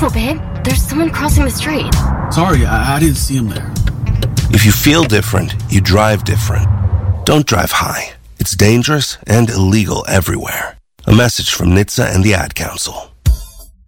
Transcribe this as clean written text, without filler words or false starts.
Careful, babe. There's someone crossing the street. Sorry, I didn't see him there. If you feel different, you drive different. Don't drive high. It's dangerous and illegal everywhere. A message from NHTSA and the Ad Council.